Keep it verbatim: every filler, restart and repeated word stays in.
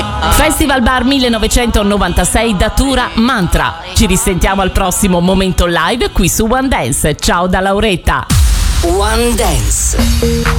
Festival Bar millenovecentonovantasei Datura Mantra. Ci risentiamo al prossimo momento live qui su One Dance. Ciao da Lauretta. One Dance.